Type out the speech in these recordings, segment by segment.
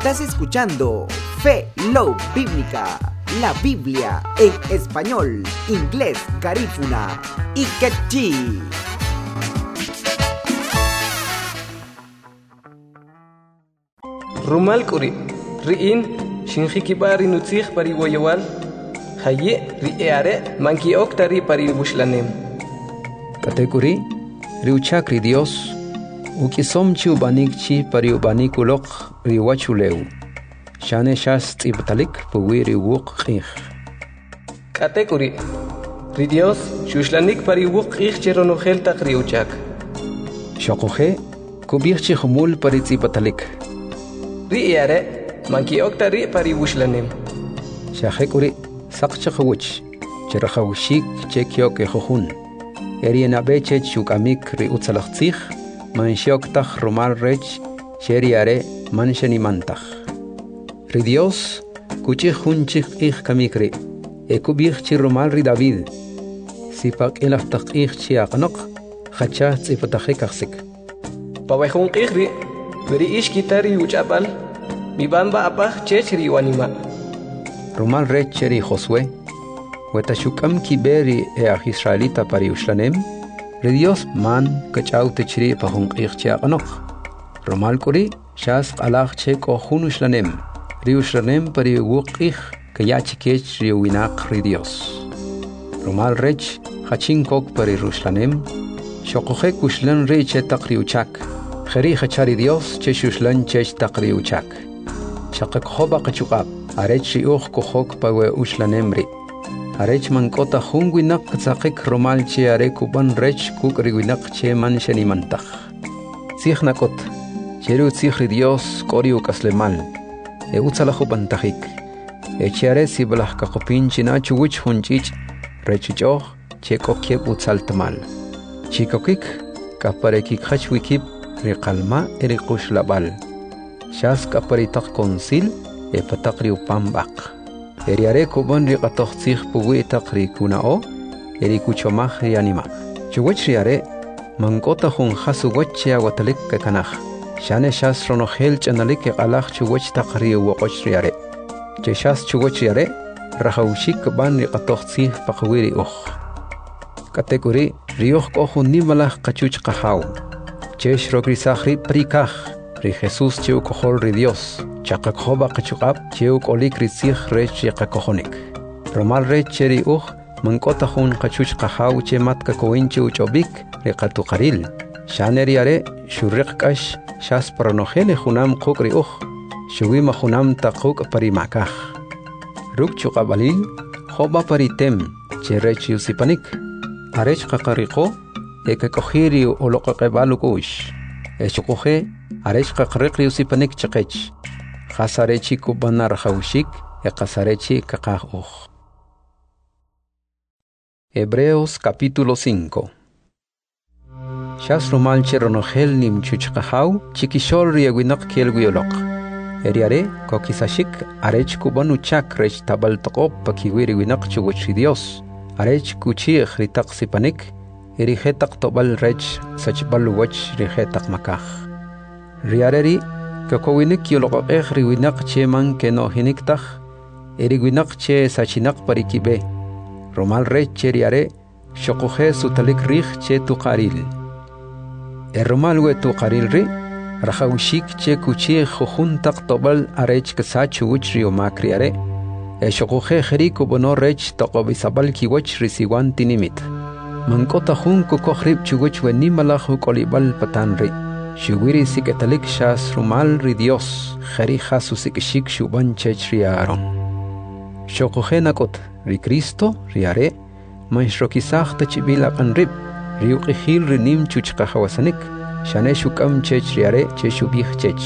Estás escuchando Fe Love Bíblica, la Biblia en español, inglés, garífuna y quechí. Rumal kuri riin shinjiki pari nutzig pari woyawal haye riare manki oktari pari bushlanem katekuri riuchakri Dios ukisomchi ubanikchi pari ubanikulok riwachuleu shane shas tibtalik puwiri wuqih katekuri ri Dios shuslanik pari wuqih cheronogel tak riuchak shoqoje kubirchi khumul pari tibtalik riare manki oktari pari bushlanem shahekuri saqchaqwich cherahawshik chekyok ejohun eriena beche chukamik ri utsalaqtij manshioktah rumal rech cheriare manshani mantah ri Dios kuchij hunchij ij kamikri ekubij chi rumal ri David sipak ilaftaq ij chi aqnoq khacha tsipatajikaxik pawejun qihri veri ishkitari uchapal mi bamba apaj chechri wanima rumal rech cheri Josué wetashukam kiberi israelita pari ushlanem ri Dios man kachauti chiri pahun qihchi aqnoq rumal kuri shas qalaq che kohun ushlanem ri ushlanem pari wuqih kayachikech ri winaq ri Dios rumal rech hachinkok pari rushlanem shoqoje kushlan ri che taqri uchak khari khachari Dios che shushlan che taqri uchak shaqaq khoba qachuqab arech riuq kohok pawe ushlanemri arech mankota hungwinak tsaqik romal che are kuban rech kukriwinak che manshani mantah sihnakot cheru tsihri Dios koriu kaslemal e utsalajo pantahik e chiare siblah kaqopin china chuwich hunchich rechichoh che kokyeb utsaltmal chikokik kaparekik khachwikib riqalma eriqush labal shas kaparitak konsil e patakriu pambaq eriare kuban riqatoqtsij puwi taqri kunao erikuchomaj rianima chuwich riare mankota hun hasuwach awatalik kanaj shane shas ronogel chanalik qalaj chuwich taqri woqoch riare che shas chuwich riare rahawshik ban riqatoqtsij paqwiri uj katekuri riuj kohun nimalaj qachuch qahaw chesh rogrisajri prikaj ri Jesús cheu kohol ri Dios chaqaqhoba qachuqab cheu kolik ri sij rech yaqakohonik romal rech cheri uj mankota hun qachuch qahaw che matka kowinche uchobik ri qatuqaril shaneri are shurriq kash shas pronogele junam qukri uj shuwima junam taquk parimakaj ruk chuqabalil khoba paritem che rech yusipanik arech qaqariqo ekakojiri oloqaqebalukush echuqoje arech qaqriqri usipanik chaqech qasarechi kubanar hawshik e qasarechi kaqaj uj Hebreos capítulo 5 Shas rumal cheronogel nim chuchqahaw chikishol riewinaq kielguyoloq eriare kokisashik arech kubanu chak rech tabal toqop pakiwiri winaq chuwich Dios arech kuchij ritaq sipanik erijetaq tobal rech sachbal wach rijetaq makaj riareri kakowinik yoloqeq riwinaq che man keno hiniktaj eriwinaq che sachinak parikibe romal rech cheriare shoqoje sutalik rij che tuqaril romal we tuqaril ri rahawshik che kuchi khojuntaq tobal arech kasachu wich rio makriare shoqoje khriku bono rech toqobisabal kiwach risiwan tinimit mankota hun kokhrib chuwich we nimalaj kolibal patanri shuwiri siketalik shas rumal ri Dios khari khasu sikshik shuban chechriaron shoqoje nakot ri Cristo riare manshrokisaj tachibila qanrib riuqihil rinim chuchqahawasanik shane shukam chechriare che shubih chech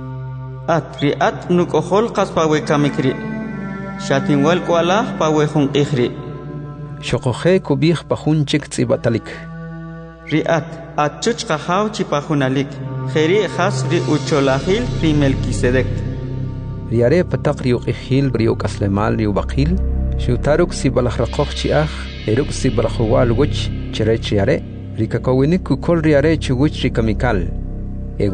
at nukohol qaspawe kamikri shatinwal kwala pawe hun ihri shoqoje kubih pahunchik tsibatalik riat achuch qahaw chipahunalik kheri khas ri ucholahil primel kisedek riare pataq riuqihil riuqaslemal riubaqil shutaruk sibalajraqoq chiaj eruk sibalajwal wich cherech riare rikakowinik kukol riare chuwich rikamikal